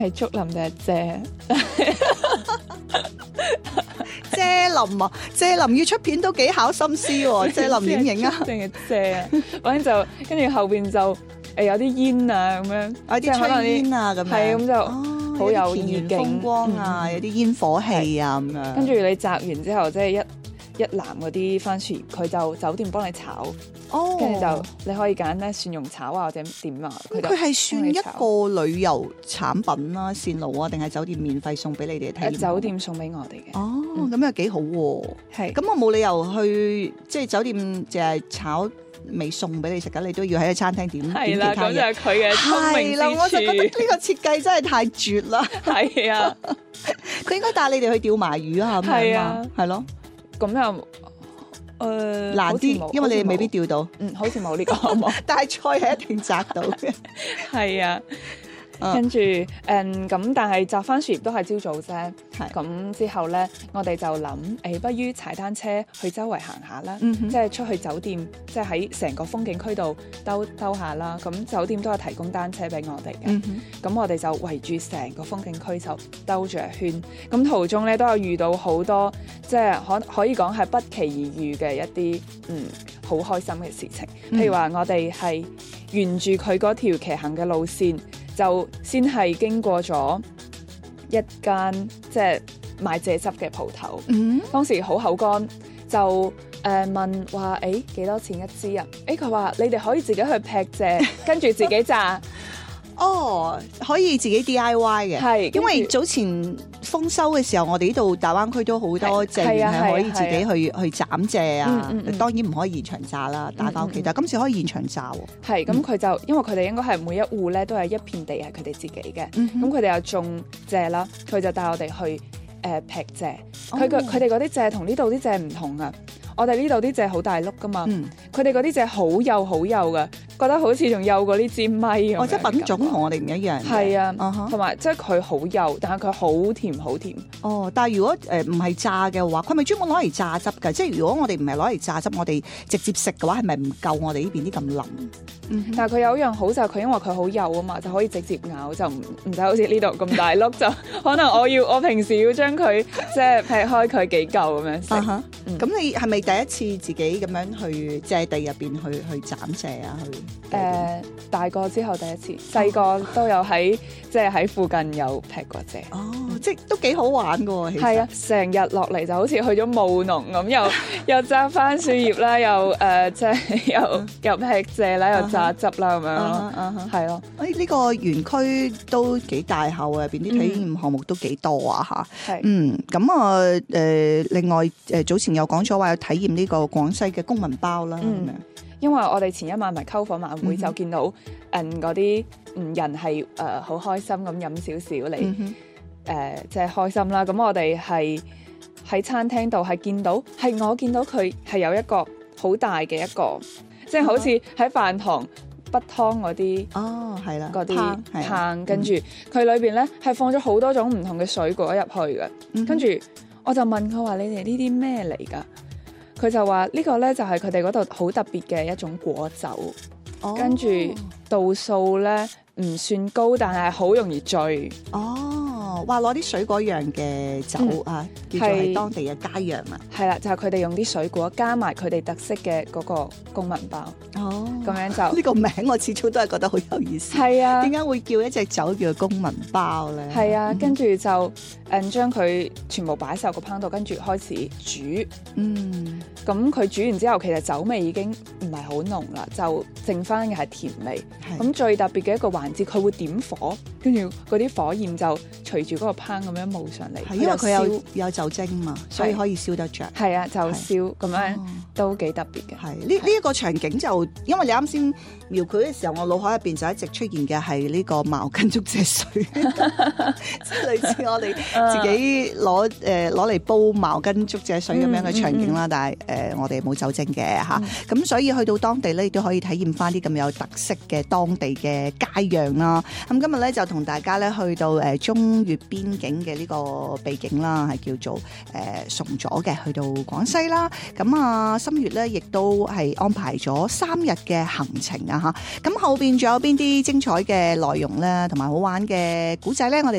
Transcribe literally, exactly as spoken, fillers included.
係竹林定係謝？ 謝林啊，謝林要出片都幾考心思喎，謝林點影啊？ 定係謝啊？反正就跟住後邊就誒有啲煙啊咁樣， 有啲炊煙啊咁樣， 係咁就好有田園意境風光啊， 嗯有啲煙火氣啊咁樣。 跟住你摘完之後，即係一一籃嗰啲番薯葉，佢就酒店幫你炒， 哦， 跟住就你可以揀咧蒜蓉炒啊或者點啊。佢就佢係算一幫你炒個旅遊產品啦，線路啊，定係酒店免費送俾你哋睇？ 誒酒店送俾我哋嘅。 哦，咁又幾好喎。 係咁我冇理由去即係酒店淨係炒未送俾你食㗎，你都要喺個餐廳點點係啦， 其他咁就嘢。 係佢嘅聰明係啦，我就覺得呢之個設計真係太絕啦。 處。係啊， 佢應該帶你哋去釣埋魚啊，咁樣嘛係啊， 係咯， 咁又誒難啲，因為你哋未必釣到。 嗯，好似冇呢個項目。 但係菜係一定摘到嘅。 係啊。 啊跟住誒咁，但係摘番薯葉都係朝早啫。 係咁之後咧，我哋就諗誒，不如踩單車去周圍行下啦。 嗯哼即係出去酒店，即係喺成個風景區度兜兜下啦。咁酒店都有提供單車俾我哋嘅。 嗯哼咁我哋就圍住成個風景區就兜住一圈。咁途中咧都有遇到好多，即係可可以講係不期而遇嘅一啲嗯好開心嘅事情。譬如話我哋係沿住佢嗰條騎行嘅路線。就先係經過咗一間即係賣蔗汁嘅鋪頭， 嗯， 當時好口乾，就誒、呃、問話誒幾多錢一支啊？誒佢話你哋可以自己去劈蔗，跟住自己榨， 哦，可以自己 D I Y 嘅， 係因為跟住早前豐收嘅時候，我哋呢度大灣區都好多蔗園係啊係可以自己係啊去去斬蔗啊嗯嗯，嗯當然唔可以現場榨啦，帶翻屋企， 嗯嗯但係今次可以現場榨喎。 係咁佢就因為佢哋應該係每一戶咧都係一片地係佢哋自己嘅， 嗯哼咁佢哋又種蔗啦，佢就帶我哋去誒、呃、劈蔗，佢個哦佢哋嗰啲蔗同呢度啲蔗唔同啊。我哋呢度啲蔗好大碌噶嘛， 嗯， 佢哋嗰啲蔗好幼好幼噶，覺得好似仲幼過呢支咪咁樣。 哦，即係品種同我哋唔一樣嘅。 係啊， 啊哈同埋即係佢好幼，但係佢好甜好甜。 哦，但係如果誒唔係榨嘅話，佢咪專門攞嚟榨汁㗎？即係如果我哋唔係攞嚟榨汁，我哋直接食嘅話，係咪唔夠我哋呢邊啲咁腍？嗯哼但係佢有一樣好就係佢因為佢好幼啊嘛，就可以直接咬，就唔唔使好似呢度咁大碌，就可能我要我平時要將佢即係劈開佢幾嚿咁樣食。 啊哈嗯咁你係咪第一次自己咁樣去蔗地入邊去去斬蔗啊？去誒、呃大個之後第一次，細個都有喺即係喺附近有劈過蔗。 哦，即係都幾好玩㗎喎，其實係啊，成日落嚟就好似去咗務農咁，又又摘番薯葉啦，又誒、呃、即係又又劈蔗啦，又榨汁啦咁樣啊咯， 哈啊哈係咯， 誒呢個園區都幾大口啊，入邊啲體驗項目都幾多啊嚇。 係嗯，咁啊誒，另外誒早前有講咗話有體驗呢個廣西嘅公民包啦，咁嗯樣。 因為我哋前一晚咪篝火晚會嗯哼就見到誒嗰啲嗯人係誒好開心咁飲少少嚟嗯哼誒即係開心啦。咁我哋係喺餐廳度係見到係我見到佢係有一個好大嘅一個，即係好似喺飯堂滗湯嗰啲。 哦，係啦， 嗰啲烹係啊烹，跟住佢裏邊咧係放咗好多種唔同嘅水果入去嘅， 嗯哼跟住我就問佢話：你哋呢啲咩嚟㗎？佢就話呢個咧就係佢哋嗰度好特別嘅一種果酒， 哦跟住度數咧唔算高，但係好容易醉。 哦，哇！攞啲水果釀嘅酒嗯啊，叫做係係當地嘅佳釀啊。 係啦，就係佢哋用啲水果加埋佢哋特色嘅嗰個公民包， 哦， 咁樣就呢個名我始終都係覺得好有意思。 係啊點。解會叫一隻酒叫做公民包咧？ 係啊， 嗯跟住就誒將佢全部擺晒個烹度，跟住開始煮。 嗯咁佢煮完之後，其實酒味已經唔係好濃啦，就剩翻嘅係甜味。 係咁最特別嘅一個環節，佢會點火，跟住嗰啲火焰就隨住嗰個烹咁樣冒上嚟。 係因為佢有燒有酒精嘛，所以可以燒得着。 係啊，就燒咁樣哦都幾特別嘅。 係呢呢一個場景就，因為你啱先描繪嘅時候，我腦海入邊就一直出現嘅係呢個茅根竹蔗水，即係類似我哋自己攞誒攞嚟煲茅根竹蔗水咁樣嘅場景啦。但係誒、呃、我哋冇酒精嘅嚇，咁、所以去到當地咧，亦都可以體驗翻啲咁有特色嘅當地嘅佳釀啦。咁今日咧就同大家咧去到誒中越邊境嘅呢個秘境啦，係叫做誒崇左嘅，去到廣西啦。咁啊，心月咧亦都係安排咗三日嘅行程啊嚇。咁後邊仲有邊啲精彩嘅內容咧，同埋好玩嘅古仔咧，我哋